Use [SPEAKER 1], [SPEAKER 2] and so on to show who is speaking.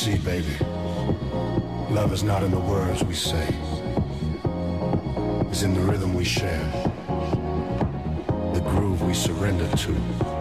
[SPEAKER 1] see, baby, love is not in the words we say. It's in the rhythm we share, the groove we surrender to.